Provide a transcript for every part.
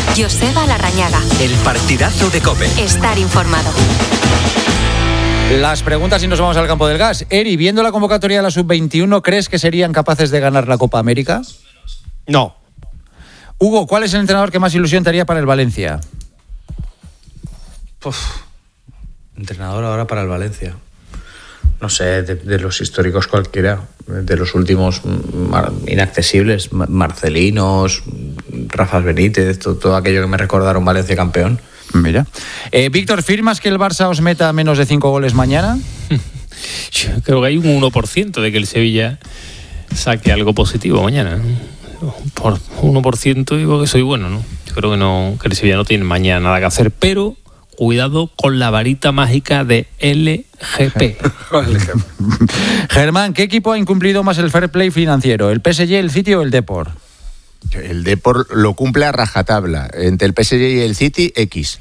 Joseba Larrañaga. El partidazo de COPE. Estar informado. Las preguntas y nos vamos al campo del gas. Eri, viendo la convocatoria de la Sub-21, ¿crees que serían capaces de ganar la Copa América? No. Hugo, ¿cuál es el entrenador que más ilusión te haría para el Valencia? Entrenador ahora para el Valencia. No sé, de los históricos cualquiera. De los últimos inaccesibles. Marcelinos, Rafa Benítez, todo aquello que me recordaron Valencia campeón. Mira. Víctor, ¿firmas que el Barça os meta menos de 5 goles mañana? Yo creo que hay un 1% de que el Sevilla saque algo positivo mañana. Por 1% digo que soy bueno, ¿no? Yo creo que no, que el Sevilla no tiene mañana nada que hacer, pero cuidado con la varita mágica de LGP. Germán, ¿qué equipo ha incumplido más el fair play financiero? ¿El PSG, el City o el Depor? El Depor lo cumple a rajatabla. Entre el PSG y el City, X.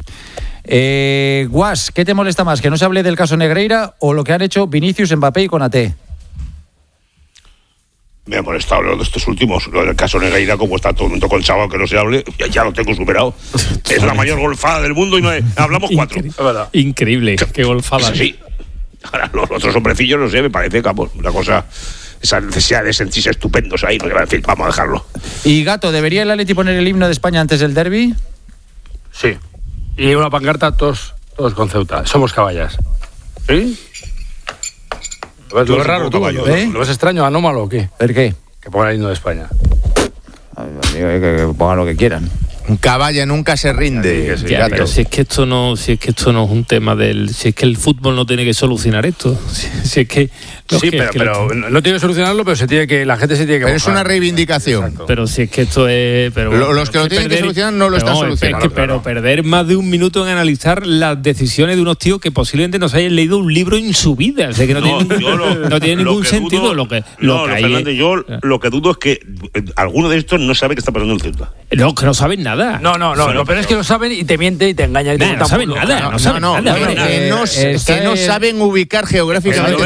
Guas, ¿qué te molesta más? ¿Que no se hable del caso Negreira o lo que han hecho Vinicius, Mbappé y Konaté? Me ha molestado lo de estos últimos. Lo del caso Negreira, como está todo el mundo colchado, que no se hable, ya lo tengo superado. Es la mayor golfada del mundo y no hablamos 4. Increíble, qué golfada. Sí. Ahora, los otros hombrecillos, no sé, me parece que una cosa... Esa necesidad de sentirse estupendos ahí, no le va a decir, vamos a dejarlo. Y Gato, ¿debería el Atleti poner el himno de España antes del derbi? Sí. Y una pancarta, todos con Ceuta. Somos caballas. ¿Sí? ¿Lo ves raro tú? ¿Lo ves extraño, anómalo o qué? ¿El qué? Que pongan el himno de España. Que pongan lo que quieran. Un caballo nunca se rinde. Sí, pero si es que esto no es un tema del... Si es que el fútbol no tiene que solucionar esto. Si es que... Pero no tiene que solucionarlo, pero la gente se tiene que... Pero es una reivindicación. Exacto. Pero si es que esto es... Los que lo tienen que solucionar no lo están solucionando. Pero perder más de un minuto en analizar las decisiones de unos tíos que posiblemente no se hayan leído un libro en su vida. O sea, que no tiene ningún sentido Fernández, yo lo que dudo es que alguno de estos no sabe qué está pasando en el Ceuta. No, que no saben nada. No, pero es que lo saben y te miente y te engaña. No saben nada. Que no saben ubicar geográficamente.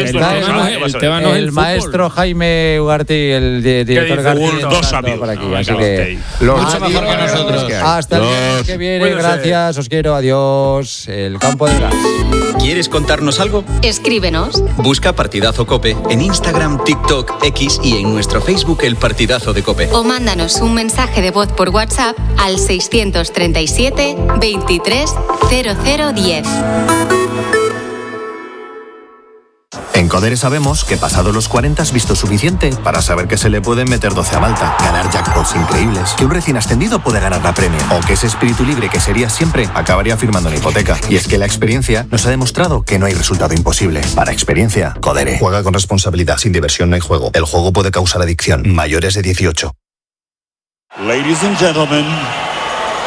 El maestro Jaime Ugarte y el director García. Dos sabios. Por aquí, así que mucho mejor que nosotros. Hasta el mes que viene, gracias, os quiero, adiós. El campo del gas. ¿Quieres contarnos algo? Escríbenos. Busca Partidazo COPE en Instagram, TikTok, X y en nuestro Facebook El Partidazo de COPE. O mándanos un mensaje de voz por WhatsApp al 637 23 0010. En Codere sabemos que pasado los 40 has visto suficiente para saber que se le pueden meter 12 a Malta, ganar jackpots increíbles, que un recién ascendido puede ganar la Premier, o que ese espíritu libre que sería siempre acabaría firmando la hipoteca. Y es que la experiencia nos ha demostrado que no hay resultado imposible. Para experiencia, Codere. Juega con responsabilidad, sin diversión no hay juego. El juego puede causar adicción. Mayores de 18. Ladies and gentlemen,